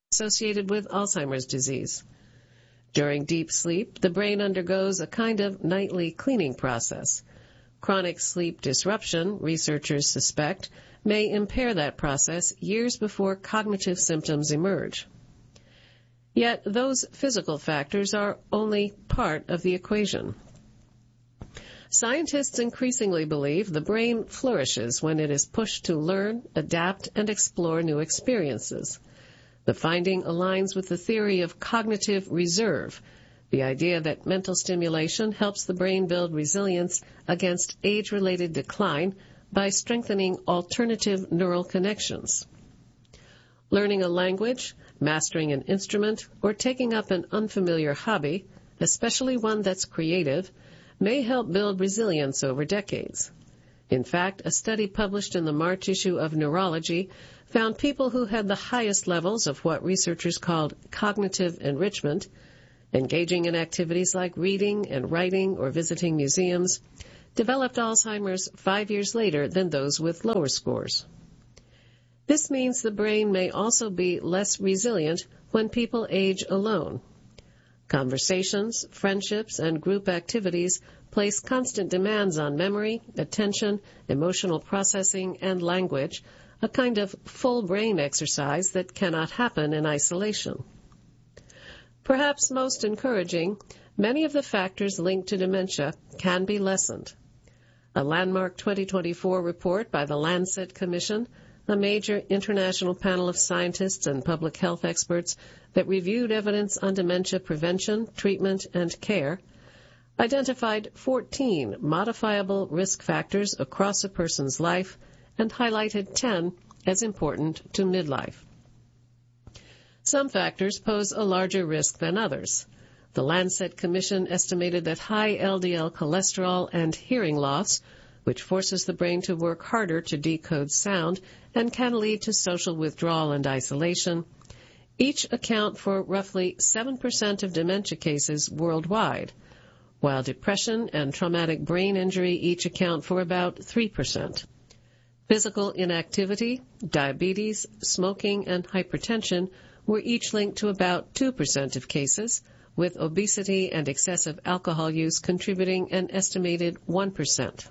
associated with Alzheimer's disease. During deep sleep, the brain undergoes a kind of nightly cleaning process. Chronic sleep disruption, researchers suspect, may impair that process years before cognitive symptoms emerge. Yet those physical factors are only part of the equation. Scientists increasingly believe the brain flourishes when it is pushed to learn, adapt, and explore new experiences. The finding aligns with the theory of cognitive reserve, the idea that mental stimulation helps the brain build resilience against age-related decline by strengthening alternative neural connections. Learning a language, mastering an instrument, or taking up an unfamiliar hobby, especially one that's creative, may help build resilience over decades. In fact, a study published in the March issue of Neurology found people who had the highest levels of what researchers called cognitive enrichment, engaging in activities like reading and writing or visiting museums, developed Alzheimer's 5 years later than those with lower scores. This means the brain may also be less resilient when people age alone. Conversations, friendships, and group activities place constant demands on memory, attention, emotional processing, and language, a kind of full brain exercise that cannot happen in isolation. Perhaps most encouraging, many of the factors linked to dementia can be lessened. A landmark 2024 report by the Lancet Commission, a major international panel of scientists and public health experts that reviewed evidence on dementia prevention, treatment, and care, identified 14 modifiable risk factors across a person's life and highlighted 10 as important to midlife. Some factors pose a larger risk than others. The Lancet Commission estimated that high LDL cholesterol and hearing loss, which forces the brain to work harder to decode sound and can lead to social withdrawal and isolation, each account for roughly 7% of dementia cases worldwide, while depression and traumatic brain injury each account for about 3%. Physical inactivity, diabetes, smoking, and hypertension were each linked to about 2% of cases, with obesity and excessive alcohol use contributing an estimated 1%.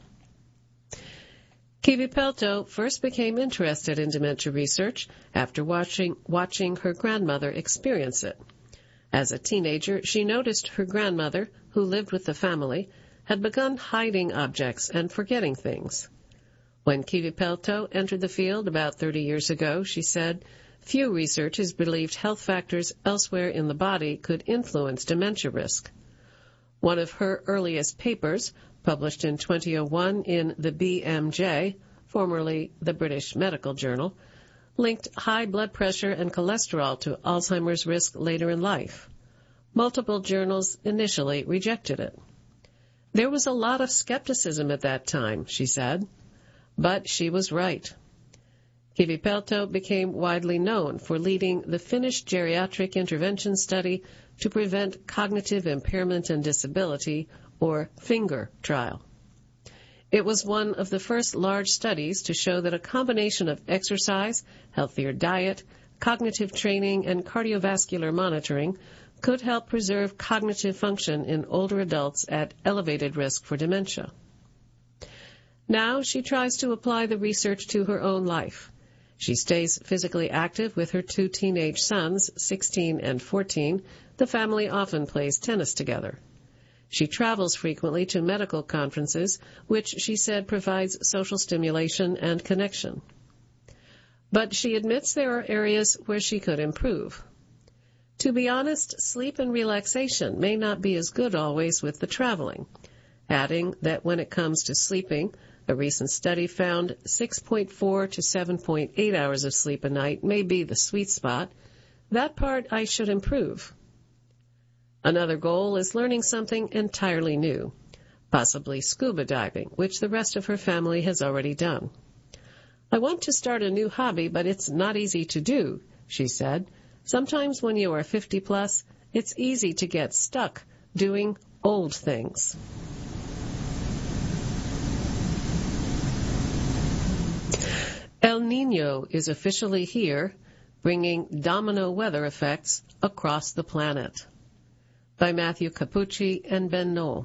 Kivipelto first became interested in dementia research after watching her grandmother experience it. As a teenager, she noticed her grandmother, who lived with the family, had begun hiding objects and forgetting things. When Kivipelto entered the field about 30 years ago, she said, few researchers believed health factors elsewhere in the body could influence dementia risk. One of her earliest papers, published in 2001 in the BMJ, formerly the British Medical Journal, linked high blood pressure and cholesterol to Alzheimer's risk later in life. Multiple journals initially rejected it. There was a lot of skepticism at that time, she said, but she was right. Kivipelto became widely known for leading the Finnish geriatric intervention study to prevent cognitive impairment and disability, or FINGER trial. It was one of the first large studies to show that a combination of exercise, healthier diet, cognitive training, and cardiovascular monitoring could help preserve cognitive function in older adults at elevated risk for dementia. Now she tries to apply the research to her own life. She stays physically active with her two teenage sons, 16 and 14. The family often plays tennis together. She travels frequently to medical conferences, which she said provides social stimulation and connection. But she admits there are areas where she could improve. To be honest, sleep and relaxation may not be as good always with the traveling, adding that when it comes to sleeping, a recent study found 6.4 to 7.8 hours of sleep a night may be the sweet spot. That part I should improve. Another goal is learning something entirely new, possibly scuba diving, which the rest of her family has already done. I want to start a new hobby, but it's not easy to do, she said. Sometimes when you are 50 plus, it's easy to get stuck doing old things. El Niño is officially here, bringing domino weather effects across the planet. By Matthew Capucci and Ben Knoll.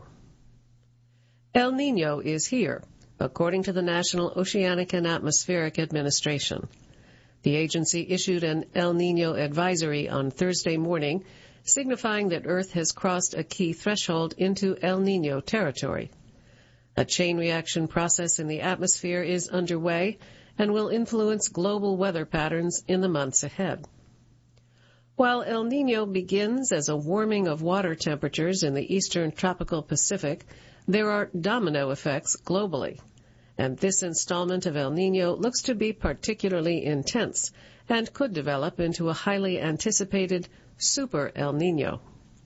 El Niño is here, according to the National Oceanic and Atmospheric Administration. The agency issued an El Niño advisory on Thursday morning, signifying that Earth has crossed a key threshold into El Niño territory. A chain reaction process in the atmosphere is underway and will influence global weather patterns in the months ahead. While El Niño begins as a warming of water temperatures in the eastern tropical Pacific, there are domino effects globally. And this installment of El Niño looks to be particularly intense and could develop into a highly anticipated super El Niño.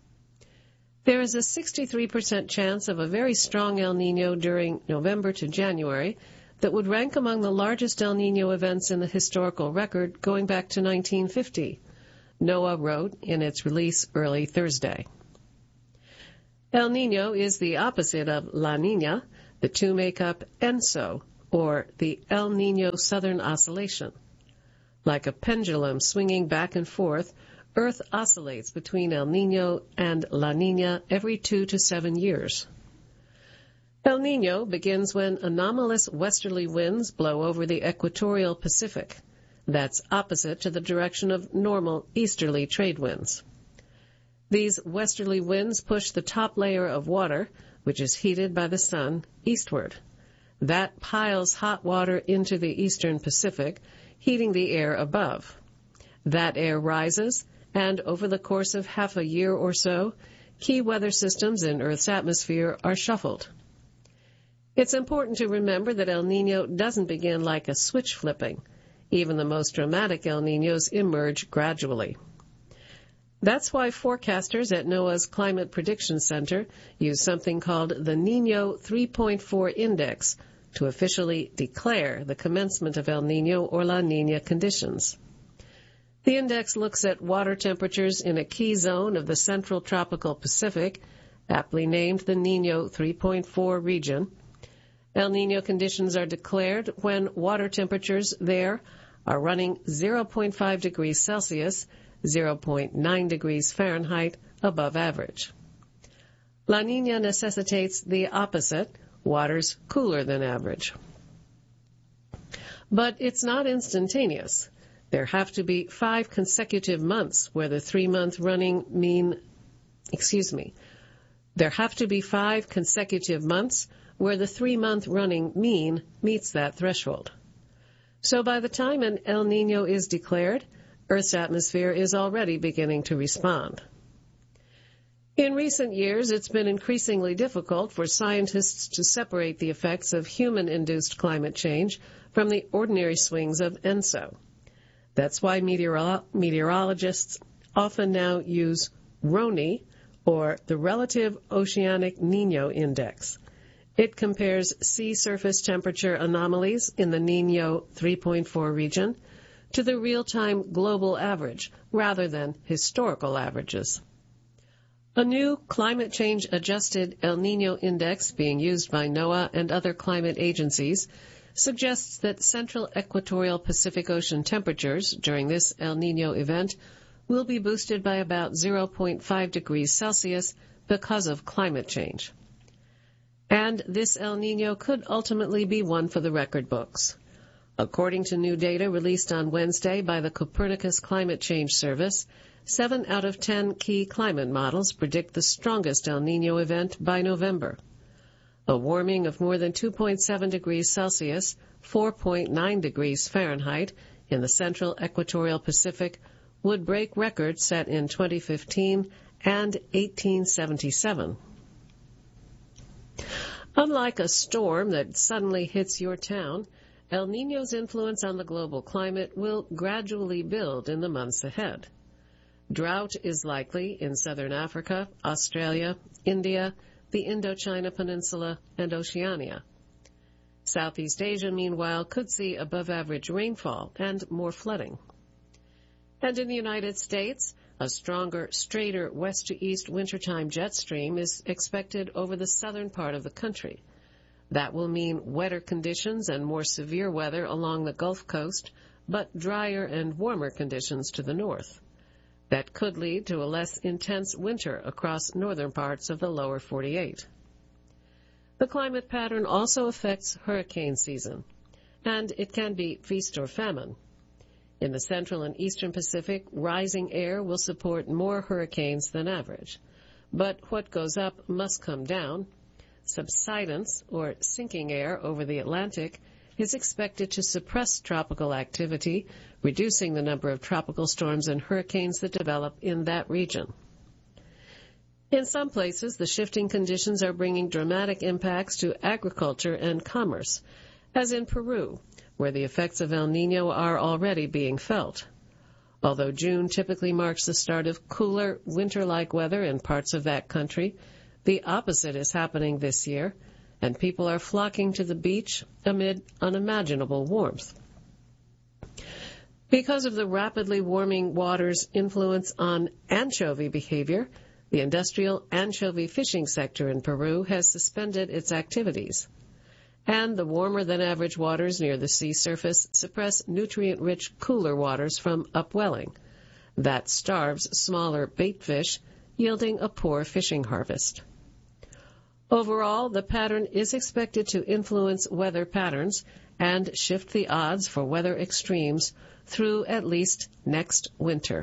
There is a 63% chance of a very strong El Niño during November to January that would rank among the largest El Niño events in the historical record going back to 1950, NOAA wrote in its release early Thursday. El Niño is the opposite of La Niña. The two make up ENSO, or the El Niño Southern Oscillation. Like a pendulum swinging back and forth, Earth oscillates between El Niño and La Niña every 2 to 7 years. El Niño begins when anomalous westerly winds blow over the equatorial Pacific. That's opposite to the direction of normal easterly trade winds. These westerly winds push the top layer of water, which is heated by the sun, eastward. That piles hot water into the eastern Pacific, heating the air above. That air rises, and over the course of half a year or so, key weather systems in Earth's atmosphere are shuffled. It's important to remember that El Niño doesn't begin like a switch flipping. Even the most dramatic El Niños emerge gradually. That's why forecasters at NOAA's Climate Prediction Center use something called the Niño 3.4 Index to officially declare the commencement of El Niño or La Niña conditions. The index looks at water temperatures in a key zone of the central tropical Pacific, aptly named the Niño 3.4 region. El Niño conditions are declared when water temperatures there are running 0.5 degrees Celsius, 0.9 degrees Fahrenheit above average. La Niña necessitates the opposite, waters cooler than average. But it's not instantaneous. There have to be 5 consecutive months where the 3-month running mean, There have to be 5 consecutive months where the 3-month running mean meets that threshold. So by the time an El Niño is declared, Earth's atmosphere is already beginning to respond. In recent years, it's been increasingly difficult for scientists to separate the effects of human-induced climate change from the ordinary swings of ENSO. That's why meteorologists often now use RONI, or the Relative Oceanic Niño Index. It compares sea surface temperature anomalies in the Niño 3.4 region to the real-time global average rather than historical averages. A new climate change-adjusted El Niño index being used by NOAA and other climate agencies suggests that central equatorial Pacific Ocean temperatures during this El Niño event will be boosted by about 0.5 degrees Celsius because of climate change. And this El Niño could ultimately be one for the record books. According to new data released on Wednesday by the Copernicus Climate Change Service, 7 out of 10 key climate models predict the strongest El Niño event by November. A warming of more than 2.7 degrees Celsius, 4.9 degrees Fahrenheit, in the central equatorial Pacific would break records set in 2015 and 1877. Unlike a storm that suddenly hits your town, El Niño's influence on the global climate will gradually build in the months ahead. Drought is likely in southern Africa, Australia, India, the Indochina Peninsula, and Oceania. Southeast Asia, meanwhile, could see above-average rainfall and more flooding. And in the United States, a stronger, straighter west-to-east wintertime jet stream is expected over the southern part of the country. That will mean wetter conditions and more severe weather along the Gulf Coast, but drier and warmer conditions to the north. That could lead to a less intense winter across northern parts of the lower 48. The climate pattern also affects hurricane season, and it can be feast or famine. In the central and eastern Pacific, rising air will support more hurricanes than average. But what goes up must come down. Subsidence, or sinking air over the Atlantic, is expected to suppress tropical activity, reducing the number of tropical storms and hurricanes that develop in that region. In some places, the shifting conditions are bringing dramatic impacts to agriculture and commerce, as in Peru, where the effects of El Niño are already being felt. Although June typically marks the start of cooler, winter-like weather in parts of that country, the opposite is happening this year, and people are flocking to the beach amid unimaginable warmth. Because of the rapidly warming water's influence on anchovy behavior, the industrial anchovy fishing sector in Peru has suspended its activities. And the warmer-than-average waters near the sea surface suppress nutrient-rich cooler waters from upwelling. That starves smaller bait fish, yielding a poor fishing harvest. Overall, the pattern is expected to influence weather patterns and shift the odds for weather extremes through at least next winter.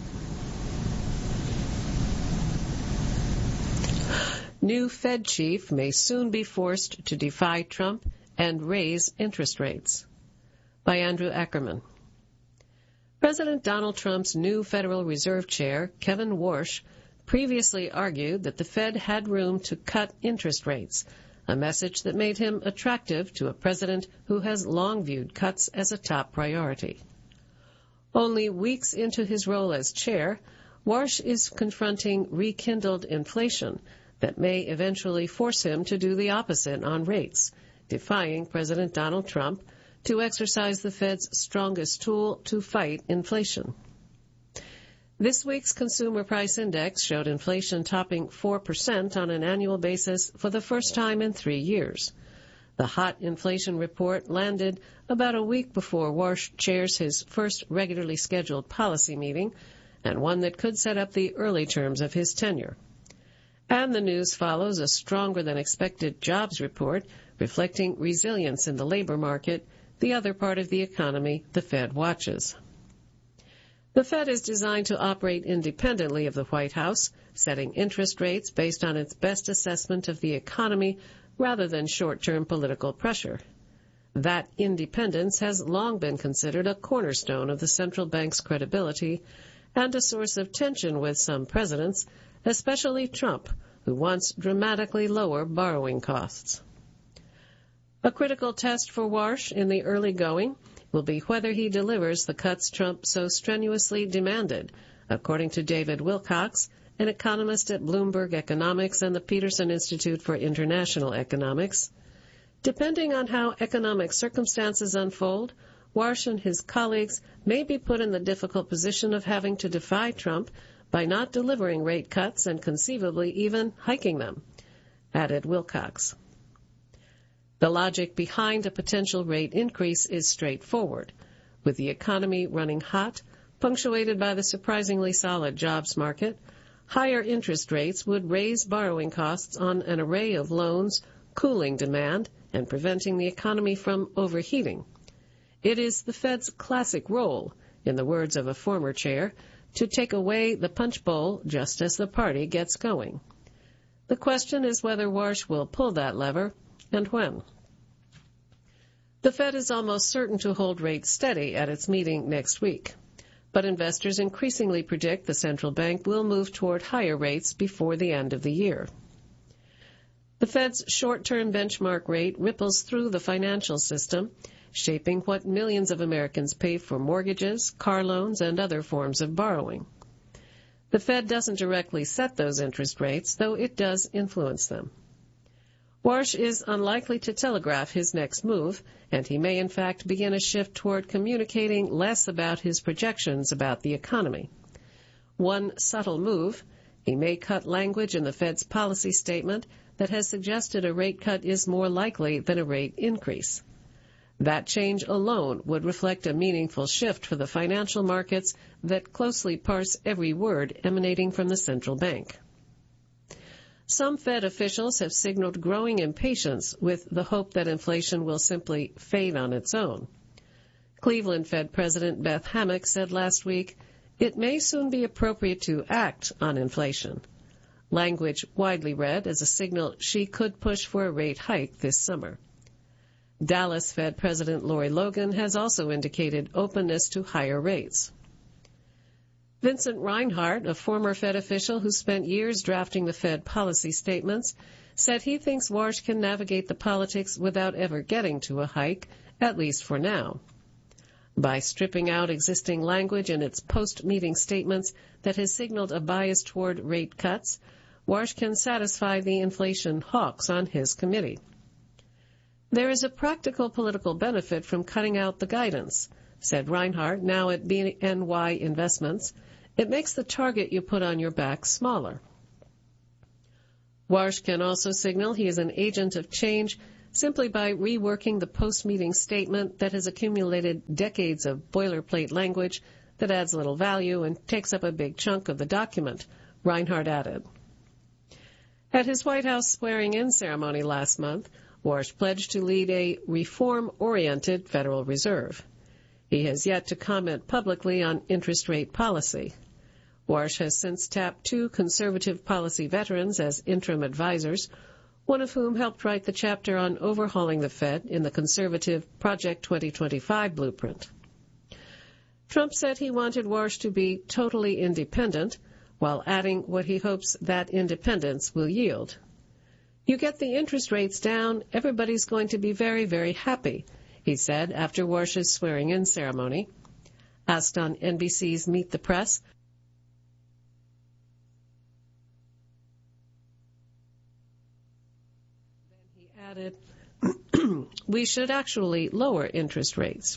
New Fed chief may soon be forced to defy Trump and raise interest rates. By Andrew Ackerman. President Donald Trump's new Federal Reserve Chair, Kevin Warsh, previously argued that the Fed had room to cut interest rates, a message that made him attractive to a president who has long viewed cuts as a top priority. Only weeks into his role as chair, Warsh is confronting rekindled inflation that may eventually force him to do the opposite on rates, defying President Donald Trump to exercise the Fed's strongest tool to fight inflation. This week's Consumer Price Index showed inflation topping 4% on an annual basis for the first time in 3 years. The hot inflation report landed about a week before Warsh chairs his first regularly scheduled policy meeting, and one that could set up the early terms of his tenure. And the news follows a stronger-than-expected jobs report reflecting resilience in the labor market, the other part of the economy the Fed watches. The Fed is designed to operate independently of the White House, setting interest rates based on its best assessment of the economy rather than short-term political pressure. That independence has long been considered a cornerstone of the central bank's credibility and a source of tension with some presidents, especially Trump, who wants dramatically lower borrowing costs. A critical test for Warsh in the early going will be whether he delivers the cuts Trump so strenuously demanded, according to David Wilcox, an economist at Bloomberg Economics and the Peterson Institute for International Economics. Depending on how economic circumstances unfold, Warsh and his colleagues may be put in the difficult position of having to defy Trump by not delivering rate cuts and conceivably even hiking them, added Wilcox. The logic behind a potential rate increase is straightforward. With the economy running hot, punctuated by the surprisingly solid jobs market, higher interest rates would raise borrowing costs on an array of loans, cooling demand and preventing the economy from overheating. It is the Fed's classic role, in the words of a former chair, to take away the punch bowl just as the party gets going. The question is whether Warsh will pull that lever and when. The Fed is almost certain to hold rates steady at its meeting next week, but investors increasingly predict the central bank will move toward higher rates before the end of the year. The Fed's short-term benchmark rate ripples through the financial system, shaping what millions of Americans pay for mortgages, car loans, and other forms of borrowing. The Fed doesn't directly set those interest rates, though it does influence them. Warsh is unlikely to telegraph his next move, and he may in fact begin a shift toward communicating less about his projections about the economy. One subtle move, he may cut language in the Fed's policy statement that has suggested a rate cut is more likely than a rate increase. That change alone would reflect a meaningful shift for the financial markets that closely parse every word emanating from the central bank. Some Fed officials have signaled growing impatience with the hope that inflation will simply fade on its own. Cleveland Fed President Beth Hammack said last week, "It may soon be appropriate to act on inflation," language widely read as a signal she could push for a rate hike this summer. Dallas Fed President Lori Logan has also indicated openness to higher rates. Vincent Reinhart, a former Fed official who spent years drafting the Fed policy statements, said he thinks Warsh can navigate the politics without ever getting to a hike, at least for now. By stripping out existing language in its post-meeting statements that has signaled a bias toward rate cuts, Warsh can satisfy the inflation hawks on his committee. "There is a practical political benefit from cutting out the guidance," said Reinhart, now at BNY Investments. "It makes the target you put on your back smaller." Warsh can also signal he is an agent of change simply by reworking the post-meeting statement that has accumulated decades of boilerplate language that adds little value and takes up a big chunk of the document, Reinhart added. At his White House swearing-in ceremony last month, Warsh pledged to lead a reform-oriented Federal Reserve. He has yet to comment publicly on interest rate policy. Warsh has since tapped two conservative policy veterans as interim advisors, one of whom helped write the chapter on overhauling the Fed in the conservative Project 2025 blueprint. Trump said he wanted Warsh to be totally independent, while adding what he hopes that independence will yield. "You get the interest rates down, everybody's going to be very, very happy," he said after Warsh's swearing-in ceremony. Asked on NBC's Meet the Press, he added, "We should actually lower interest rates."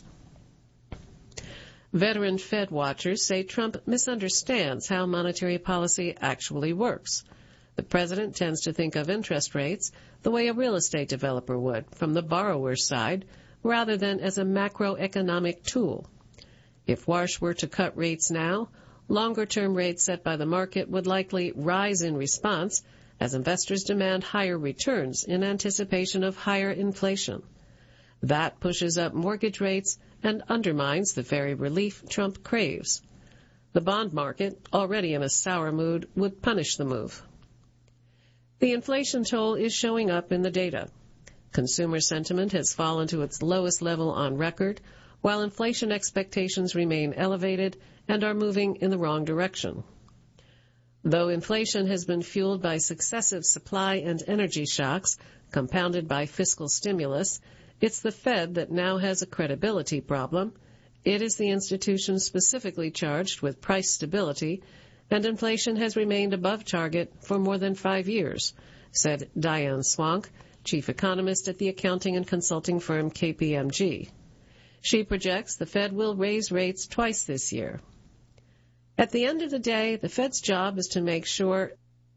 Veteran Fed watchers say Trump misunderstands how monetary policy actually works. The president tends to think of interest rates the way a real estate developer would, from the borrower's side, rather than as a macroeconomic tool. If Warsh were to cut rates now, longer-term rates set by the market would likely rise in response as investors demand higher returns in anticipation of higher inflation. That pushes up mortgage rates and undermines the very relief Trump craves. The bond market, already in a sour mood, would punish the move. The inflation toll is showing up in the data. Consumer sentiment has fallen to its lowest level on record, while inflation expectations remain elevated and are moving in the wrong direction. Though inflation has been fueled by successive supply and energy shocks, compounded by fiscal stimulus, it's the Fed that now has a credibility problem. It is the institution specifically charged with price stability, and inflation has remained above target for more than 5 years, said Diane Swank, chief economist at the accounting and consulting firm KPMG. She projects the Fed will raise rates twice this year. At the end of the day, the Fed's job is to make sure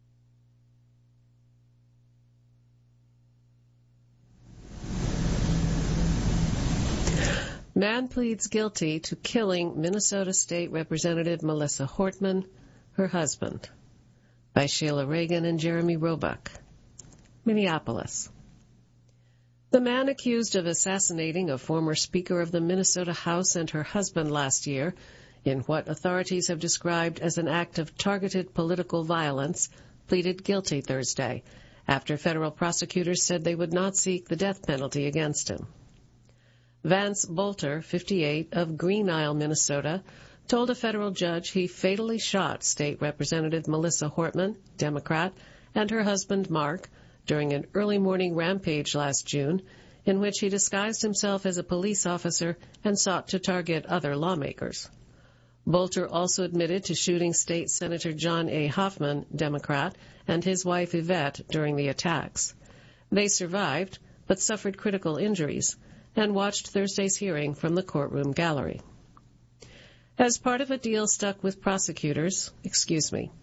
Man pleads guilty to killing Minnesota State Representative Melissa Hortman, her husband. By Sheila Reagan and Jeremy Roebuck. Minneapolis. The man accused of assassinating a former Speaker of the Minnesota House and her husband last year in what authorities have described as an act of targeted political violence pleaded guilty Thursday after federal prosecutors said they would not seek the death penalty against him. Vance Bolter, 58, of Green Isle, Minnesota, told a federal judge he fatally shot State Representative Melissa Hortman, Democrat, and her husband Mark during an early morning rampage last June in which he disguised himself as a police officer and sought to target other lawmakers. Bolter also admitted to shooting State Senator John A. Hoffman, Democrat, and his wife Yvette during the attacks. They survived, but suffered critical injuries, and watched Thursday's hearing from the courtroom gallery. As part of a deal stuck with prosecutors,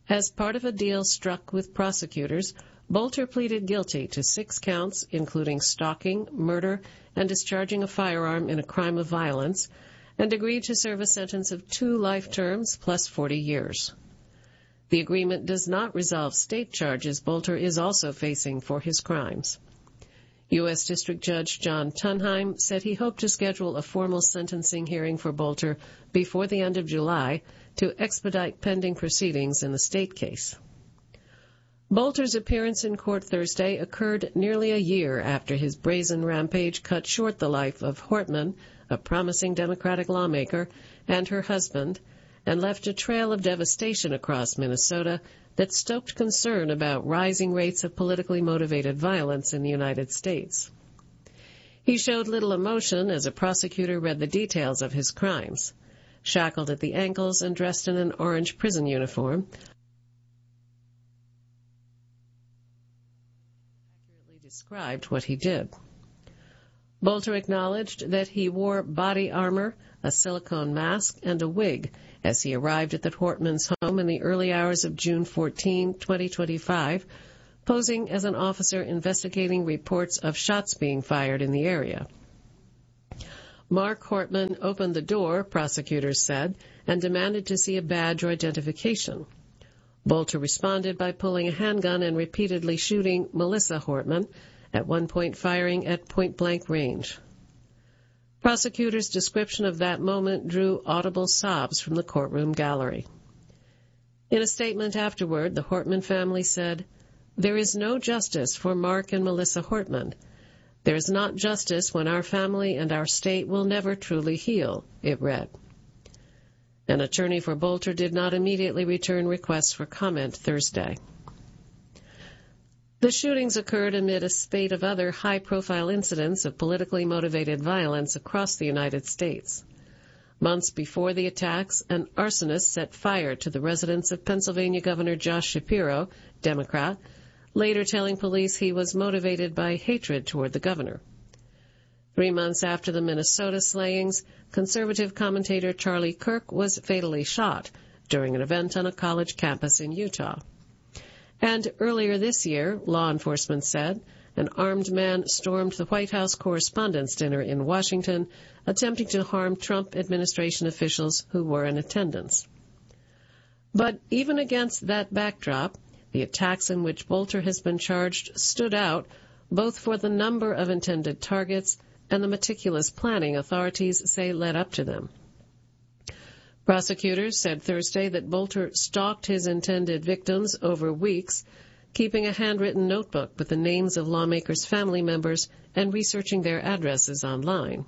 As part of a deal struck with prosecutors, Bolter pleaded guilty to 6 counts, including stalking, murder, and discharging a firearm in a crime of violence, and agreed to serve a sentence of 2 life terms plus 40 years. The agreement does not resolve state charges Bolter is also facing for his crimes. U.S. District Judge John Tunheim said he hoped to schedule a formal sentencing hearing for Bolter before the end of July to expedite pending proceedings in the state case. Bolter's appearance in court Thursday occurred nearly a year after his brazen rampage cut short the life of Hortman, a promising Democratic lawmaker, and her husband, and left a trail of devastation across Minnesota that stoked concern about rising rates of politically motivated violence in the United States. He showed little emotion as a prosecutor read the details of his crimes. Shackled at the ankles and dressed in an orange prison uniform, accurately described what he did. Bolter acknowledged that he wore body armor, a silicone mask, and a wig as he arrived at the Hortman's home in the early hours of June 14, 2025, posing as an officer investigating reports of shots being fired in the area. Mark Hortman opened the door, prosecutors said, and demanded to see a badge or identification. Bolter responded by pulling a handgun and repeatedly shooting Melissa Hortman, at one point firing at point-blank range. Prosecutors' description of that moment drew audible sobs from the courtroom gallery. In a statement afterward, the Hortman family said, "There is no justice for Mark and Melissa Hortman. There is not justice when our family and our state will never truly heal," it read. An attorney for Bolter did not immediately return requests for comment Thursday. The shootings occurred amid a spate of other high-profile incidents of politically motivated violence across the United States. Months before the attacks, an arsonist set fire to the residence of Pennsylvania Governor Josh Shapiro, Democrat, later telling police he was motivated by hatred toward the governor. 3 months after the Minnesota slayings, conservative commentator Charlie Kirk was fatally shot during an event on a college campus in Utah. And earlier this year, law enforcement said, an armed man stormed the White House Correspondents' Dinner in Washington, attempting to harm Trump administration officials who were in attendance. But even against that backdrop, the attacks in which Bolter has been charged stood out, both for the number of intended targets and the meticulous planning authorities say led up to them. Prosecutors said Thursday that Bolter stalked his intended victims over weeks, keeping a handwritten notebook with the names of lawmakers' family members and researching their addresses online.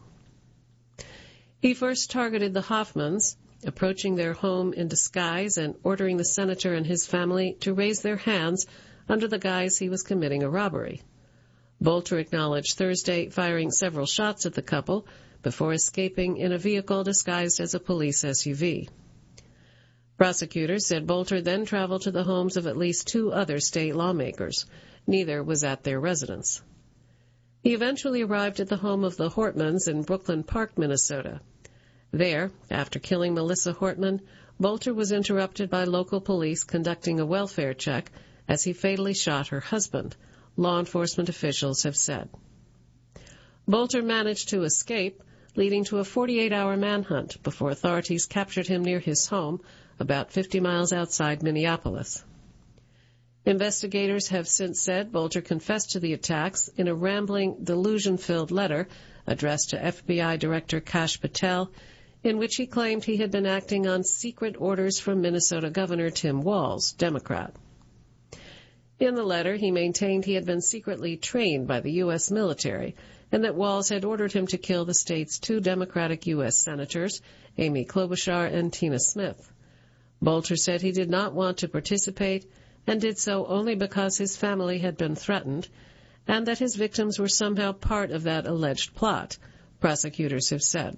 He first targeted the Hoffmans, approaching their home in disguise and ordering the senator and his family to raise their hands under the guise he was committing a robbery. Bolter acknowledged Thursday firing several shots at the couple before escaping in a vehicle disguised as a police SUV. Prosecutors said Bolter then traveled to the homes of at least 2 other state lawmakers. Neither was at their residence. He eventually arrived at the home of the Hortmans in Brooklyn Park, Minnesota. There, after killing Melissa Hortman, Bolter was interrupted by local police conducting a welfare check as he fatally shot her husband, law enforcement officials have said. Bolter managed to escape, leading to a 48-hour manhunt before authorities captured him near his home, about 50 miles outside Minneapolis. Investigators have since said Bolter confessed to the attacks in a rambling, delusion-filled letter addressed to FBI Director Kash Patel, in which he claimed he had been acting on secret orders from Minnesota Governor Tim Walz, Democrat. In the letter, he maintained he had been secretly trained by the U.S. military and that Walz had ordered him to kill the state's 2 Democratic U.S. senators, Amy Klobuchar and Tina Smith. Bolter said he did not want to participate and did so only because his family had been threatened and that his victims were somehow part of that alleged plot, prosecutors have said.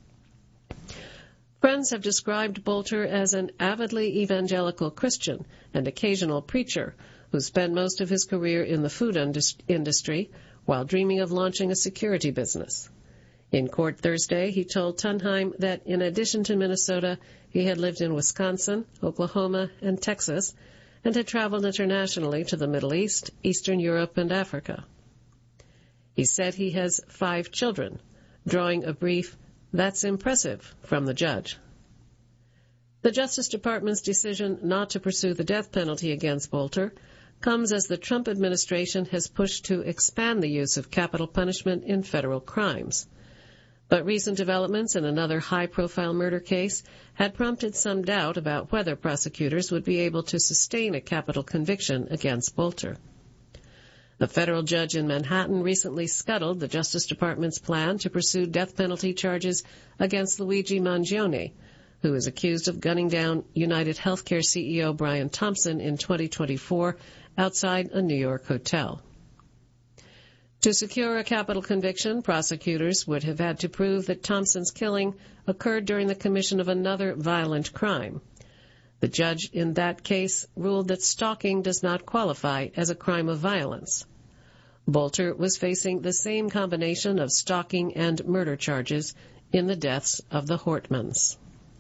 Friends have described Bolter as an avidly evangelical Christian and occasional preacher who spent most of his career in the food industry while dreaming of launching a security business. In court Thursday, he told Tunheim that in addition to Minnesota, he had lived in Wisconsin, Oklahoma, and Texas, and had traveled internationally to the Middle East, Eastern Europe, and Africa. He said he has 5 children, drawing a brief, "That's impressive," from the judge. The Justice Department's decision not to pursue the death penalty against Bolter comes as the Trump administration has pushed to expand the use of capital punishment in federal crimes. But recent developments in another high-profile murder case had prompted some doubt about whether prosecutors would be able to sustain a capital conviction against Bolter. A federal judge in Manhattan recently scuttled the Justice Department's plan to pursue death penalty charges against Luigi Mangione, who is accused of gunning down United Healthcare CEO Brian Thompson in 2024 outside a New York hotel. To secure a capital conviction, prosecutors would have had to prove that Thompson's killing occurred during the commission of another violent crime. The judge in that case ruled that stalking does not qualify as a crime of violence. Bolter was facing the same combination of stalking and murder charges in the deaths of the Hortmans.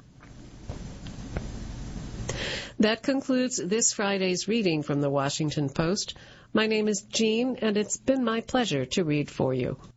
That concludes this Friday's reading from the Washington Post. My name is Jean, and it's been my pleasure to read for you.